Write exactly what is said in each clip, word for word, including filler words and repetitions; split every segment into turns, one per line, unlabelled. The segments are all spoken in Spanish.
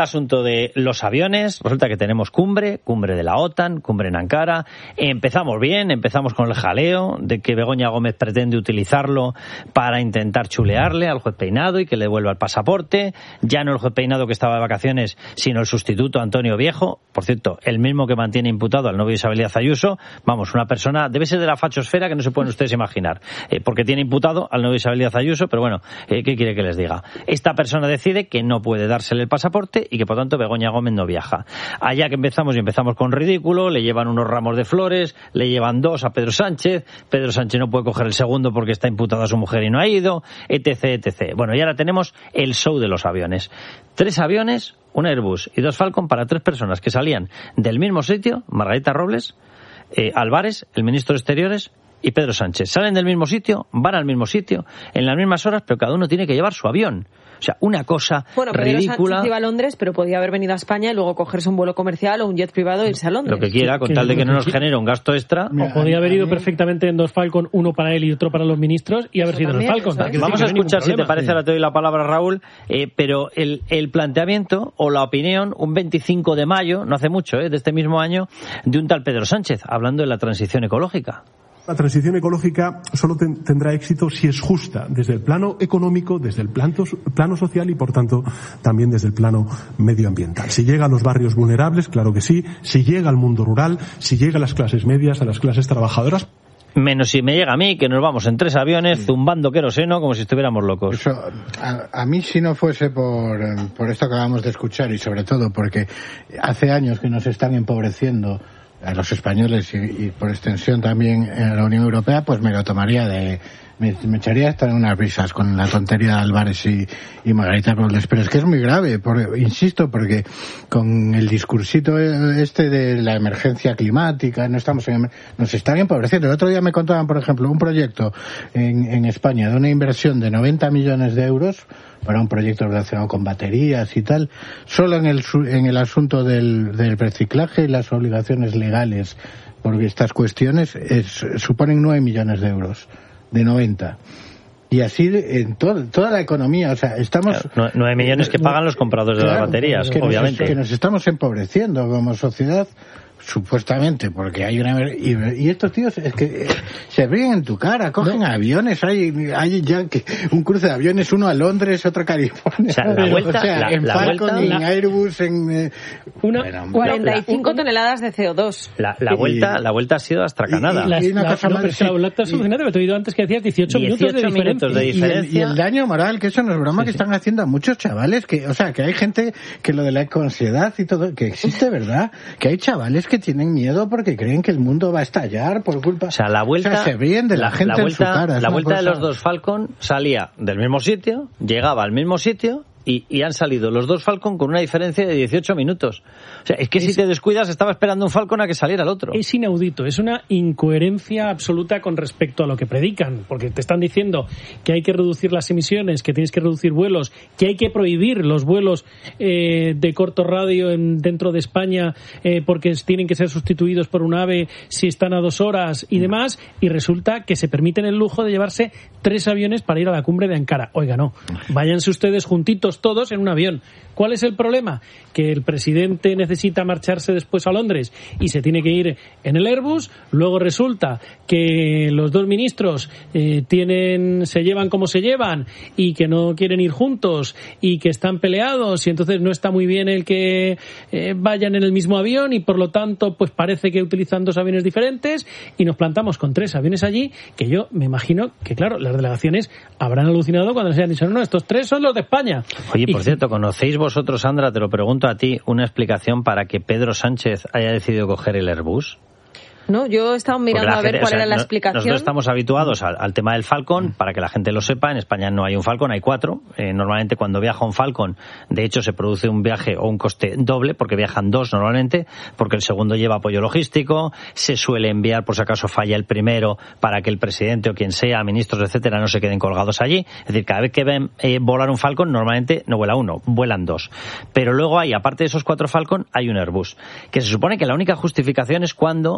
Asunto de los aviones, resulta que tenemos cumbre, cumbre de la OTAN, cumbre en Ankara. Empezamos bien, empezamos con el jaleo de que Begoña Gómez pretende utilizarlo para intentar chulearle al juez Peinado y que le devuelva el pasaporte. Ya no el juez Peinado que estaba de vacaciones, sino el sustituto Antonio Viejo, por cierto, el mismo que mantiene imputado al novio de Isabel Díaz Ayuso. Vamos, una persona, debe ser de la fachosfera que no se pueden ustedes imaginar, eh, porque tiene imputado al novio de Isabel Díaz Ayuso, pero bueno, eh, ¿qué quiere que les diga? Esta persona decide que no puede dársele el pasaporte y que por tanto Begoña Gómez no viaja. Allá que empezamos y empezamos con ridículo, le llevan unos ramos de flores, le llevan dos a Pedro Sánchez, Pedro Sánchez no puede coger el segundo porque está imputado a su mujer y no ha ido, etc, etcétera. Bueno, y ahora tenemos el show de los aviones. Tres aviones, un Airbus y dos Falcon para tres personas que salían del mismo sitio, Margarita Robles, eh, Álvarez, el ministro de Exteriores, y Pedro Sánchez. Salen del mismo sitio, van al mismo sitio, en las mismas horas, pero cada uno tiene que llevar su avión. O sea, una cosa
bueno, Pedro
ridícula.
Sánchez iba a Londres, pero podía haber venido a España y luego cogerse un vuelo comercial o un jet privado e irse a Londres.
Lo que quiera, con tal de que no nos genere un gasto extra.
O podía haber ido perfectamente en dos Falcon, uno para él y otro para los ministros, y haber sido en el Falcon.
Vamos a escuchar, si te parece, ahora te doy la palabra, Raúl, eh, pero el, el planteamiento o la opinión, un veinticinco de mayo, no hace mucho, eh, de este mismo año, de un tal Pedro Sánchez, hablando de la transición ecológica.
La transición ecológica solo ten, tendrá éxito si es justa desde el plano económico, desde el plano, plano social y, por tanto, también desde el plano medioambiental. Si llega a los barrios vulnerables, claro que sí. Si llega al mundo rural, si llega a las clases medias, a las clases trabajadoras.
Menos si me llega a mí, que nos vamos en tres aviones zumbando queroseno como si estuviéramos locos.
Eso, a, a mí si no fuese por, por esto que acabamos de escuchar y sobre todo porque hace años que nos están empobreciendo a los españoles y, y por extensión también en la Unión Europea, pues me lo tomaría de... Me, me echaría hasta en unas risas con la tontería de Álvarez y, y Margarita Robles. Pero es que es muy grave, por, insisto, porque con el discursito este de la emergencia climática, no estamos en, nos están empobreciendo. El otro día me contaban, por ejemplo, un proyecto en, en España de una inversión de noventa millones de euros para un proyecto relacionado con baterías y tal, solo en el, en el asunto del, del reciclaje y las obligaciones legales por estas cuestiones es, suponen nueve millones de euros. De noventa. Y así en to- toda la economía, o sea, estamos...
Claro, nueve millones que pagan los compradores claro, de las baterías,
que
obviamente.
Nos, que nos estamos empobreciendo como sociedad, supuestamente, porque hay una... Y, y estos tíos es que eh, se ríen en tu cara, cogen no. aviones, hay, hay ya que un cruce de aviones, uno a Londres, otro a California.
O sea, la vuelta,
o sea
la,
en
la
Falcon,
vuelta,
en
la...
Airbus, en... Eh,
una, bueno, cuarenta y cinco la, toneladas de C O dos.
La, la, vuelta, la vuelta ha sido astracanada.
Y, y, la, y una la, cosa no, más, pero sí. La vuelta es alucinante, me te he oído antes que decías dieciocho,
dieciocho
minutos de diferencia.
Minutos de diferencia.
Y, el, y el daño moral, que eso no es broma, sí, que sí. están haciendo a muchos chavales, que, o sea, que hay gente que lo de la ansiedad y todo, que existe, ¿verdad? Que hay chavales que tienen miedo porque creen que el mundo va a estallar por culpa...
O sea, la vuelta...
O sea, se ríen de la, la gente la
vuelta,
en su cara.
La vuelta
cosa...
de los dos Falcon salía del mismo sitio, llegaba al mismo sitio... Y, y han salido los dos Falcon con una diferencia de dieciocho minutos. O sea, es que es, si te descuidas estaba esperando un Falcon a que saliera el otro.
Es inaudito, es una incoherencia absoluta con respecto a lo que predican, porque te están diciendo que hay que reducir las emisiones, que tienes que reducir vuelos, que hay que prohibir los vuelos eh, de corto radio en, dentro de España eh, porque tienen que ser sustituidos por un AVE si están a dos horas y demás, y resulta que se permiten el lujo de llevarse tres aviones para ir a la cumbre de Ankara. Oiga, no, váyanse ustedes juntitos todos en un avión. ¿Cuál es el problema? Que el presidente necesita marcharse después a Londres y se tiene que ir en el Airbus. Luego resulta que los dos ministros eh, tienen, se llevan como se llevan y que no quieren ir juntos y que están peleados y entonces no está muy bien el que eh, vayan en el mismo avión y por lo tanto pues parece que utilizan dos aviones diferentes y nos plantamos con tres aviones allí que yo me imagino que claro, las delegaciones habrán alucinado cuando les hayan dicho no, no, estos tres son los de España.
Oye, por
y,
cierto, ¿conocéis vosotros, Sandra, te lo pregunto a ti, una explicación para que Pedro Sánchez haya decidido coger el Airbus?
No, yo he estado mirando a ver cuál o sea, era la no, explicación.
Nosotros estamos habituados al, al tema del Falcon, mm. para que la gente lo sepa. En España no hay un Falcon, hay cuatro. Eh, normalmente cuando viaja un Falcon, de hecho se produce un viaje o un coste doble, porque viajan dos normalmente, porque el segundo lleva apoyo logístico, se suele enviar por si acaso falla el primero, para que el presidente o quien sea, ministros, etcétera, no se queden colgados allí. Es decir, cada vez que ven eh, volar un Falcon, normalmente no vuela uno, vuelan dos. Pero luego hay, aparte de esos cuatro Falcon, hay un Airbus, que se supone que la única justificación es cuando en el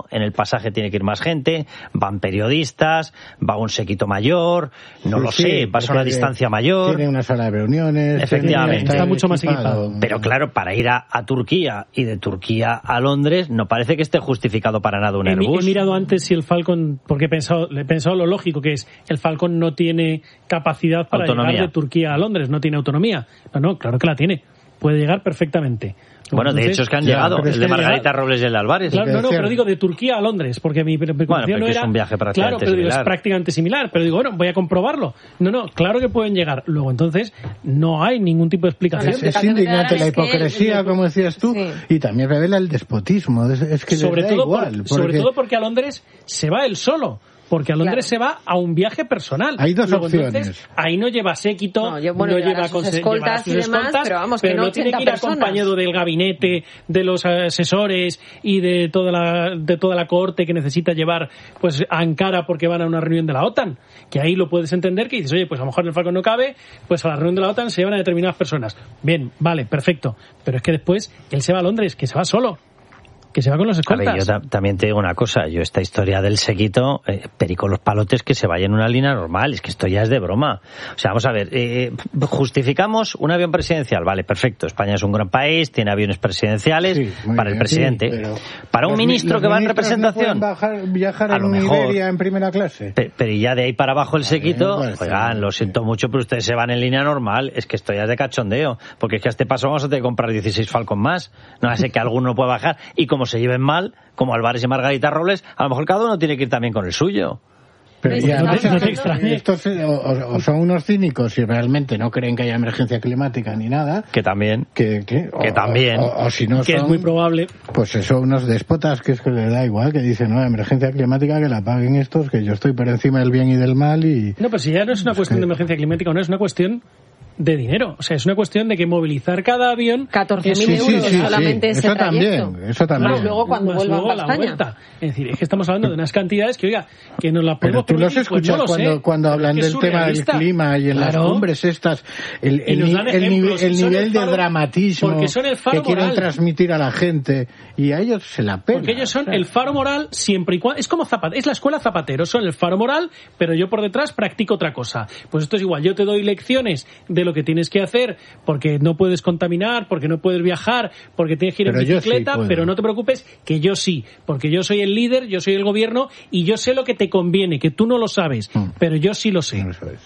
pasaje tiene que ir más gente, van periodistas, va un séquito mayor, no
sí,
lo
sí,
sé, vas a una distancia mayor.
Tiene una sala de reuniones.
Efectivamente.
Está mucho más equipado.
Pero claro, para ir a, a Turquía y de Turquía a Londres no parece que esté justificado para nada un
He,
Airbus.
he mirado antes si el Falcon, porque he pensado, le he pensado lo lógico que es, el Falcon no tiene capacidad para
Autonomía.
llegar de Turquía a Londres, no tiene autonomía. No, no, claro que la tiene. Puede llegar perfectamente.
Bueno,
Entonces,
de hecho es que han
ya,
llegado,
pero es
el de
que
Margarita
llega-
Robles y el de Álvarez.
Claro, no, no,
decía-
pero digo de Turquía a Londres, porque mi preocupación
Bueno, pero
no
que
era...
es un viaje prácticamente
claro, pero digo, es
similar.
prácticamente similar, pero digo, bueno, voy a comprobarlo. No, no, claro que pueden llegar. Luego, entonces, no hay ningún tipo de explicación.
Es, es
explicación que
indignante
dan
la
es que
hipocresía,
el-
como decías tú,
Sí.
y también revela el despotismo. Es, es que
sobre
les da
todo,
igual.
por- sobre
porque
todo porque a Londres se va él solo. Porque a Londres
Claro.
se va a un viaje personal.
Hay dos
Luego,
opciones.
entonces, ahí no lleva séquito,
No, yo- bueno,
no
llevará
lleva
sus
conse-
escoltas
llevará sus
y demás,
escoltas,
pero vamos, que
pero
no
no tiene que ir
ochenta personas.
acompañado del gabinete, de los asesores y de toda la de toda la cohorte que necesita llevar pues a Ankara porque van a una reunión de la OTAN. Que ahí lo puedes entender, que dices, oye, pues a lo mejor en el Falcon no cabe, pues a la reunión de la OTAN se llevan a determinadas personas. Bien, vale, perfecto. Pero es que después él se va a Londres, que se va solo. Que se va con los
A
escoltas.
ver, yo ta- también te digo una cosa, yo esta historia del séquito, eh, perico los palotes que se vaya en una línea normal, es que esto ya es de broma. O sea, vamos a ver, eh, justificamos un avión presidencial, vale, perfecto, España es un gran país, tiene aviones presidenciales
Sí, muy
para el
bien,
presidente,
sí, pero
para un
los mi-
ministro
los
que va en
ministros no
representación.
pueden bajar- viajar
A
en
lo
una
mejor.
Iberia en primera clase.
Pe- Pero y ya de ahí para abajo el séquito,
pues,
oigan,
sí,
lo
sí.
siento mucho, pero ustedes se van en línea normal, es que esto ya es de cachondeo, porque es que a este paso vamos a tener que comprar dieciséis Falcon más, no hace que alguno pueda bajar, y como se lleven mal, como Álvarez y Margarita Robles, a lo mejor cada uno tiene que ir también con el suyo.
Pero
Sí,
y además
no te- no te
estos-
extrañe.
estos, eh, o, o son unos cínicos y realmente no creen que haya emergencia climática ni nada.
Que también.
Que, que, o-
Que también.
O, o si no
que
son,
es muy probable.
pues eso, unos déspotas que es que les da igual, que dicen, no, emergencia climática que la paguen estos, que yo estoy por encima del bien y del mal y...
No, pues si ya no es una cuestión de emergencia climática, no es una cuestión de dinero. O sea, es una cuestión de que movilizar cada avión...
catorce mil
es-
euros solamente ese
eso
trayecto.
también, eso también.
Más luego cuando
más
vuelvan
luego
a
a la
España.
vuelta. Es decir, es que estamos hablando de unas cantidades que, oiga, que nos la
Pero
podemos
tú los
permitir, pues
escuchas
no lo
cuando,
sé.
cuando hablan
Es
del tema del
surrealista.
clima y en
Claro.
las cumbres estas, el,
Y
el,
nos
ni-
dan
el, nivel-
ejemplos,
el
son
nivel
el
de
faro-
dramatismo
porque son el faro
que quieren
moral.
transmitir a la gente y a ellos se la pena.
Porque ellos son el faro moral siempre y cuando... Es como Zapatero, es la escuela Zapatero, son el faro moral, pero yo por detrás practico otra cosa. Pues esto es igual, yo te doy lecciones de lo que tienes que hacer, porque no puedes contaminar, porque no puedes viajar, porque tienes que ir
Pero
en
yo sí
bicicleta,
puedo.
pero no te preocupes, que yo sí, porque yo soy el líder, yo soy el gobierno y yo sé lo que te conviene, que tú no lo sabes,
Mm.
pero yo sí lo sé.
Eso es.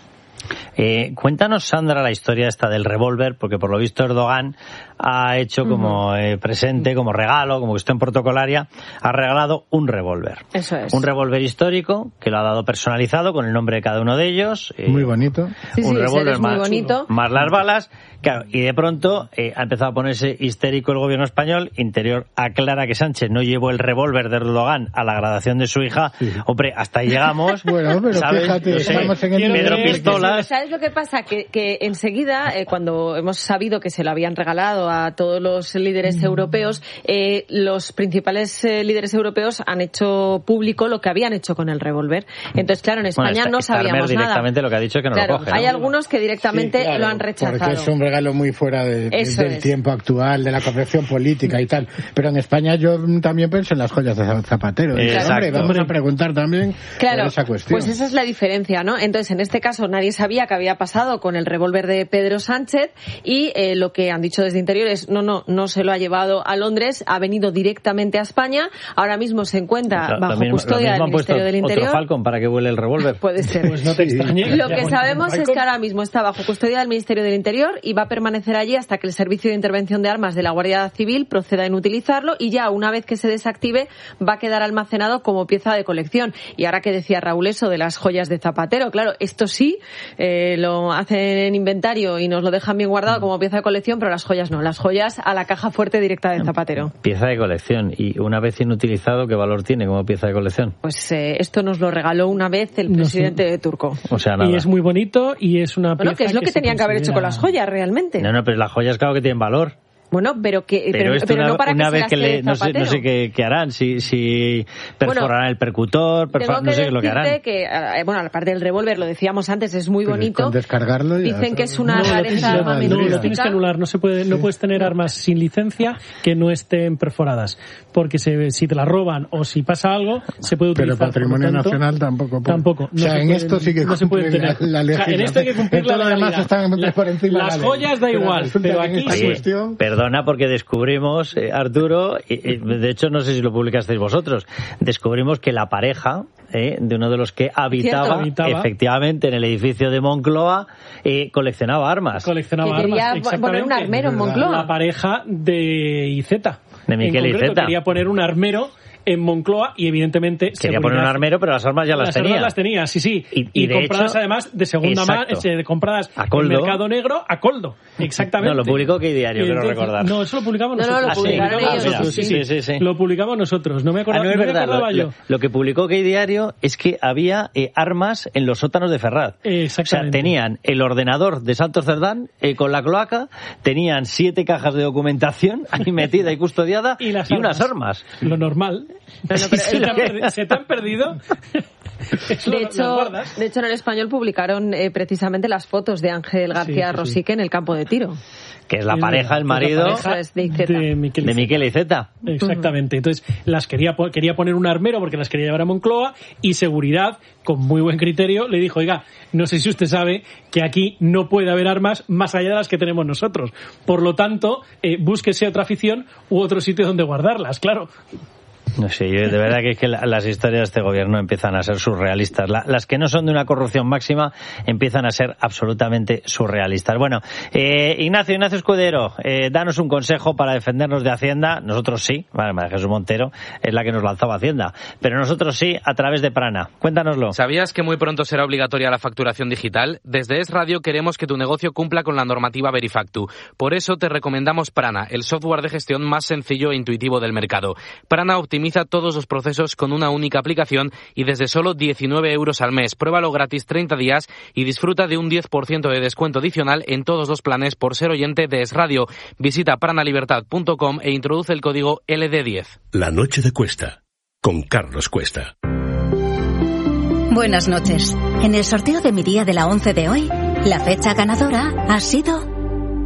Eh, cuéntanos, Sandra, la historia esta del revólver, porque por lo visto Erdogan ha hecho como eh, presente, como regalo, como cuestión protocolaria, ha regalado un revólver.
Eso es.
Un revólver histórico que lo ha dado personalizado con el nombre de cada uno de ellos. eh,
Muy bonito.
Sí, sí,
un
ese
revólver
es muy
más,
bonito.
más las balas. Claro, y de pronto eh, ha empezado a ponerse histérico el gobierno español. Interior aclara que Sánchez no llevó el revólver de Erdogan a la graduación de su hija. Hombre, hasta ahí llegamos.
Bueno, pero
¿sabes?
fíjate,
No sé,
estamos en el
Quiero
Pedro
creer que
Pistolas.
¿Sabes lo que pasa? Que, que enseguida, eh, cuando hemos sabido que se lo habían regalado a todos los líderes europeos, eh, los principales eh, líderes europeos han hecho público lo que habían hecho con el revólver. Entonces, claro, en España
Bueno, esta-
no
Starmer
sabíamos nada.
directamente lo que ha dicho es que no
Claro,
lo coge, ¿no?
hay algunos que directamente
Sí, claro,
lo han rechazado.
Porque es un regalo muy fuera de- de-
Eso
del
es.
tiempo actual, de la corrección política y tal. Pero en España yo también pienso en las joyas de Zapatero. Y,
Exacto.
hombre, vamos a preguntar también
Claro,
por esa cuestión.
pues esa es la diferencia, ¿no? Entonces, en este caso, nadie sabía qué había pasado con el revólver de Pedro Sánchez y eh, lo que han dicho desde Interior es, no, no, no se lo ha llevado a Londres, ha venido directamente a España, ahora mismo se encuentra
Lo-
bajo
lo mismo- lo
custodia
mismo
del
han puesto
Ministerio del Interior.
otro Falcon para que vuele el revólver.
Puede ser.
Pues no te extrañe.
Lo
Ya
que
con-
sabemos es
Falcon.
que ahora mismo está bajo custodia del Ministerio del Interior y va a permanecer allí hasta que el Servicio de Intervención de Armas de la Guardia Civil proceda en utilizarlo y ya una vez que se desactive va a quedar almacenado como pieza de colección. Y ahora que decía Raúl eso de las joyas de Zapatero, claro, esto sí eh, lo hacen en inventario y nos lo dejan bien guardado como pieza de colección, pero las joyas no. Las joyas a la caja fuerte directa de Zapatero.
Pieza de colección. Y una vez inutilizado, ¿qué valor tiene como pieza de colección?
Pues eh, esto nos lo regaló una vez el
No sé.
presidente turco.
O sea, nada.
Y es muy bonito y es una
Bueno,
pieza
que es lo que,
se
tenían que haber hecho con las
considera-
joyas realmente.
No, no, pero las joyas claro que tienen valor.
Bueno, pero que
pero,
pero, pero
una,
no para
una
que
vez
se
que
gaste
le, no sé, no sé qué, qué harán, si, si perforarán bueno, el percutor, perfora, no sé qué es lo que harán.
Que, eh, bueno, aparte del revólver, lo decíamos antes, es muy
pero
bonito.
Con descargarlo ya
dicen que es una
no,
rareza
lo,
armamentística.
no, lo tienes que anular, no se puede, no puedes tener armas sin licencia que no estén perforadas, porque se, si te las roban o si pasa algo, se puede utilizar.
Pero patrimonio tanto, nacional tampoco. Puede.
Tampoco. No
o sea, en
puede,
esto sí que
no se puede tener.
La, la
o sea, en esto hay que cumplir la legalidad. Están
la, por encima
las
la
joyas da igual, pero, pero aquí
sí. Cuestión...
Perdona, porque descubrimos, eh, Arturo, y, y, de hecho no sé si lo publicasteis vosotros, descubrimos que la pareja eh, de uno de los que habitaba, habitaba efectivamente en el edificio de Moncloa eh, coleccionaba armas.
Coleccionaba
que quería
armas,
poner un armero en Moncloa.
La pareja de Iceta.
De Miquel
en concreto,
Iceta.
Quería poner un armero en Moncloa y evidentemente
quería
seguridad.
poner un armero, pero las armas ya las,
las
tenía.
Las tenía, sí, sí.
Y, y,
y
de
compradas
hecho,
además de segunda mano, eh, compradas
a Coldo.
en mercado negro a Coldo. Exactamente.
No, lo publicó ¿Qué diario? Quiero recordar.
No, eso lo publicamos nosotros.
No, no, lo publicaron
ah,
ellos.
sí.
nosotros,
sí, sí, sí, sí.
Lo publicamos nosotros. No me acordaba,
ah, no, es
no
verdad,
me acordaba
lo,
yo.
Lo, lo que publicó ¿Qué diario? Es que había eh, armas en los sótanos de Ferraz.
Exactamente.
O sea, tenían el ordenador de Santos Cerdán eh, con la cloaca, tenían siete cajas de documentación ahí metida y custodiada
y, las
y
armas.
unas armas.
Lo normal.
Bueno, pero
sí,
el,
lo que...
Se te han perdido.
De hecho, de hecho, en El Español publicaron eh, precisamente las fotos de Ángel García sí, sí, Rosique sí. en el campo de tiro.
Que es la pareja, el marido
pareja
de,
de Miquel
de Miquel Iceta.
Exactamente. Entonces, las quería, quería poner un armero porque las quería llevar a Moncloa y seguridad, con muy buen criterio, le dijo, oiga, no sé si usted sabe que aquí no puede haber armas más allá de las que tenemos nosotros. Por lo tanto, eh, búsquese otra afición u otro sitio donde guardarlas, claro.
No sé, yo de verdad que es que la, las historias de este gobierno empiezan a ser surrealistas. La, las que no son de una corrupción máxima empiezan a ser absolutamente surrealistas. Bueno, eh, Ignacio, Ignacio Escudero, eh, danos un consejo para defendernos de Hacienda. Nosotros sí, vale, María Jesús Montero es la que nos lanzaba Hacienda, pero nosotros sí a través de Prana. Cuéntanoslo.
¿Sabías que muy pronto será obligatoria la facturación digital? Desde Es Radio queremos que tu negocio cumpla con la normativa Verifactu. Por eso te recomendamos Prana, el software de gestión más sencillo e intuitivo del mercado. Prana optimiza todos los procesos con una única aplicación y desde solo diecinueve euros al mes. Pruébalo gratis treinta días y disfruta de un diez por ciento de descuento adicional en todos los planes por ser oyente de Es Radio. Visita pranalibertad punto com e introduce el código L D diez.
La noche de Cuesta, con Carlos Cuesta.
Buenas noches. En el sorteo de mi día de la once de hoy, la fecha ganadora ha sido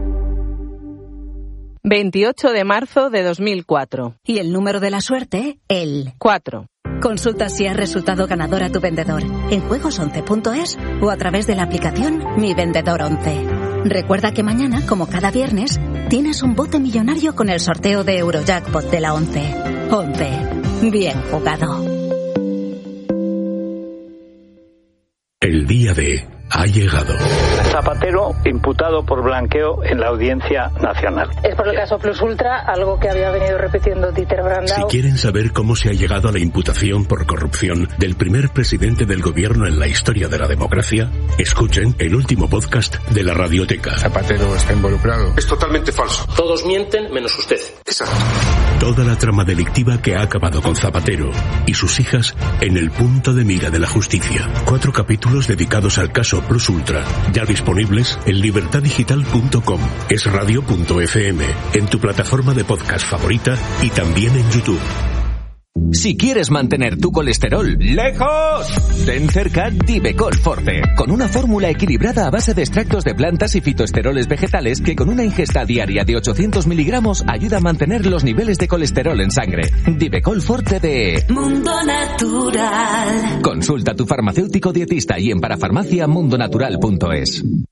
veintiocho de marzo de dos mil cuatro.
Y el número de la suerte, el
cuatro.
Consulta si has resultado ganador a tu vendedor en juegos once punto es o a través de la aplicación Mi Vendedor once. Recuerda que mañana, como cada viernes, tienes un bote millonario con el sorteo de Eurojackpot de la once. once. Bien jugado.
El día de ha llegado.
Zapatero imputado por blanqueo en la Audiencia Nacional.
Es por el caso Plus Ultra, algo que había venido repitiendo Dieter Brandau.
Si quieren saber cómo se ha llegado a la imputación por corrupción del primer presidente del gobierno en la historia de la democracia, escuchen el último podcast de la Radioteca.
Zapatero está involucrado.
Es totalmente falso.
Todos mienten menos usted.
Exacto.
Toda la trama delictiva que ha acabado con Zapatero y sus hijas en el punto de mira de la justicia. Cuatro capítulos dedicados al caso Plus Ultra, ya disponibles en libertad digital punto com, esradio punto efe eme, en tu plataforma de podcast favorita y también en YouTube.
Si quieres mantener tu colesterol lejos, ten cerca Divecol Forte, con una fórmula equilibrada a base de extractos de plantas y fitoesteroles vegetales que con una ingesta diaria de ochocientos miligramos ayuda a mantener los niveles de colesterol en sangre. Divecol Forte de
Mundo Natural.
Consulta a tu farmacéutico dietista y en parafarmacia mundo natural punto es.